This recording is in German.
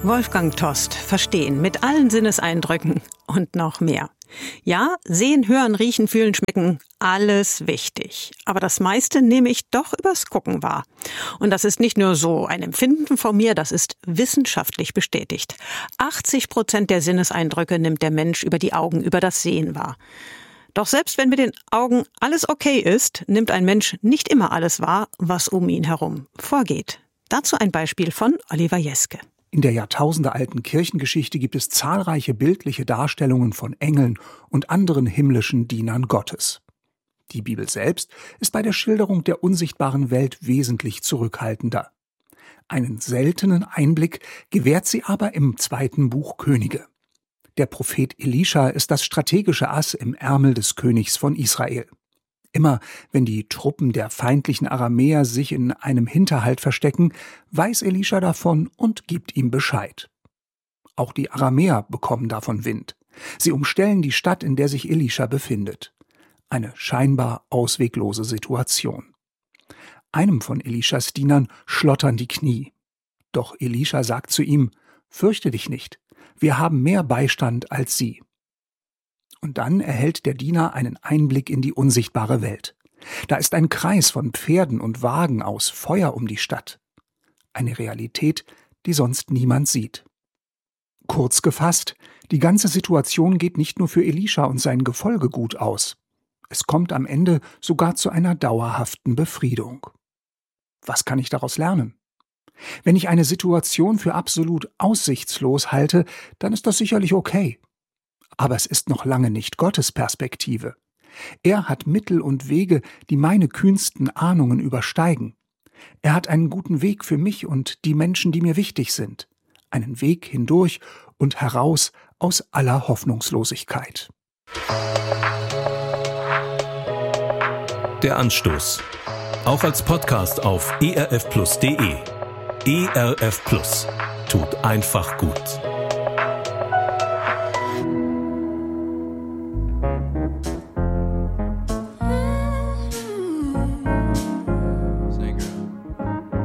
Wolfgang Tost, Verstehen mit allen Sinneseindrücken und noch mehr. Ja, sehen, hören, riechen, fühlen, schmecken, alles wichtig. Aber das meiste nehme ich doch übers Gucken wahr. Und das ist nicht nur so ein Empfinden von mir, das ist wissenschaftlich bestätigt. 80% der Sinneseindrücke nimmt der Mensch über die Augen, über das Sehen wahr. Doch selbst wenn mit den Augen alles okay ist, nimmt ein Mensch nicht immer alles wahr, was um ihn herum vorgeht. Dazu ein Beispiel von Oliver Jeske. In der jahrtausendealten Kirchengeschichte gibt es zahlreiche bildliche Darstellungen von Engeln und anderen himmlischen Dienern Gottes. Die Bibel selbst ist bei der Schilderung der unsichtbaren Welt wesentlich zurückhaltender. Einen seltenen Einblick gewährt sie aber im 2. Buch Könige. Der Prophet Elisha ist das strategische Ass im Ärmel des Königs von Israel. Immer wenn die Truppen der feindlichen Aramäer sich in einem Hinterhalt verstecken, weiß Elisha davon und gibt ihm Bescheid. Auch die Aramäer bekommen davon Wind. Sie umstellen die Stadt, in der sich Elisha befindet. Eine scheinbar ausweglose Situation. Einem von Elishas Dienern schlottern die Knie. Doch Elisha sagt zu ihm: „Fürchte dich nicht, wir haben mehr Beistand als sie." Und dann erhält der Diener einen Einblick in die unsichtbare Welt. Da ist ein Kreis von Pferden und Wagen aus Feuer um die Stadt. Eine Realität, die sonst niemand sieht. Kurz gefasst, die ganze Situation geht nicht nur für Elisha und sein Gefolge gut aus. Es kommt am Ende sogar zu einer dauerhaften Befriedung. Was kann ich daraus lernen? Wenn ich eine Situation für absolut aussichtslos halte, dann ist das sicherlich okay. Aber es ist noch lange nicht Gottes Perspektive. Er hat Mittel und Wege, die meine kühnsten Ahnungen übersteigen. Er hat einen guten Weg für mich und die Menschen, die mir wichtig sind. Einen Weg hindurch und heraus aus aller Hoffnungslosigkeit. Der Anstoß. Auch als Podcast auf erfplus.de. ERF Plus. Tut einfach gut.